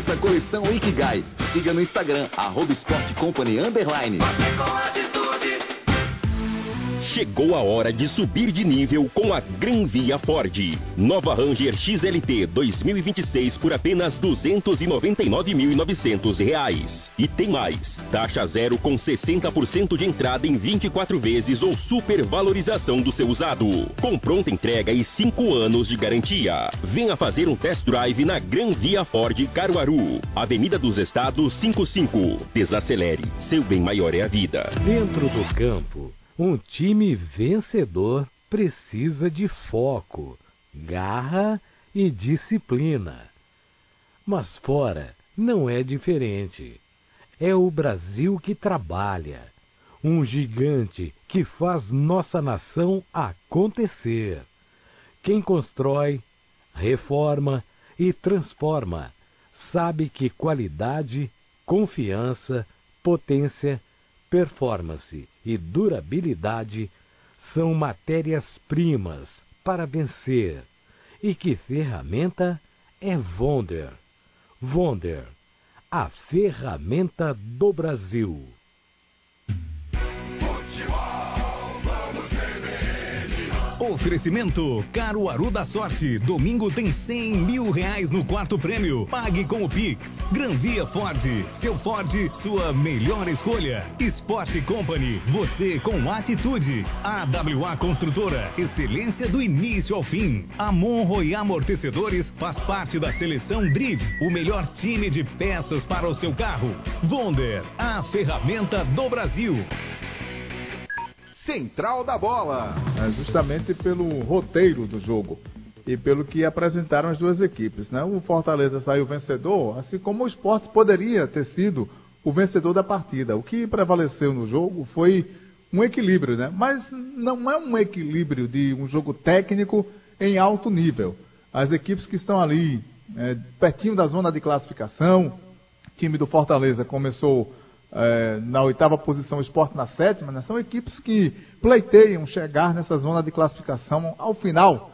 Conheça a coleção Ikigai. Siga no Instagram, @sportcompany_. Chegou a hora de subir de nível com a Gran Via Ford. Nova Ranger XLT 2026 por apenas R$ 299.900. E tem mais. Taxa zero com 60% de entrada em 24 vezes ou supervalorização do seu usado. Com pronta entrega e 5 anos de garantia. Venha fazer um test drive na Gran Via Ford Caruaru. Avenida dos Estados 55. Desacelere. Seu bem maior é a vida. Dentro do campo, um time vencedor precisa de foco, garra e disciplina. Mas fora não é diferente. É o Brasil que trabalha, um gigante que faz nossa nação acontecer. Quem constrói, reforma e transforma sabe que qualidade, confiança, potência, performance e durabilidade são matérias-primas para vencer. E que ferramenta é Vonder? Vonder, a ferramenta do Brasil. Oferecimento Caruaru da Sorte. Domingo tem R$100 mil no quarto prêmio. Pague com o Pix. Gran Via Ford. Seu Ford, sua melhor escolha. Sport Company. Você com atitude. AWA Construtora. Excelência do início ao fim. A Monroe Amortecedores faz parte da seleção Drive. O melhor time de peças para o seu carro. Vonder, a ferramenta do Brasil. Central da Bola. Justamente pelo roteiro do jogo e pelo que apresentaram as duas equipes, né? O Fortaleza saiu vencedor, assim como o Sport poderia ter sido o vencedor da partida. O que prevaleceu no jogo foi um equilíbrio, né? Mas não é um equilíbrio de um jogo técnico em alto nível. As equipes que estão ali, pertinho da zona de classificação, o time do Fortaleza começou na 8ª posição, o Sport na 7ª, né? São equipes que pleiteiam chegar nessa zona de classificação ao final